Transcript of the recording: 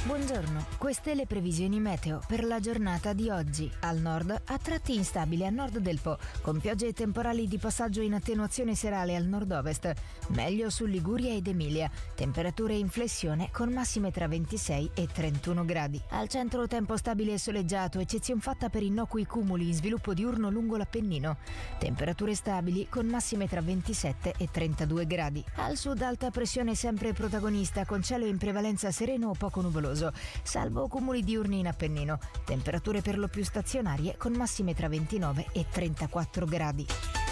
Buongiorno, queste le previsioni meteo per la giornata di oggi. Al nord, a tratti instabile a nord del Po, con piogge e temporali di passaggio in attenuazione serale al nord-ovest. Meglio su Liguria ed Emilia. Temperature in flessione con massime tra 26 e 31 gradi. Al centro tempo stabile e soleggiato, eccezion fatta per innocui cumuli in sviluppo diurno lungo l'Appennino. Temperature stabili con massime tra 27 e 32 gradi. Al sud alta pressione sempre protagonista, con cielo in prevalenza sereno o poco nuvoloso, salvo cumuli diurni in Appennino. Temperature per lo più stazionarie con massime tra 29 e 34 gradi.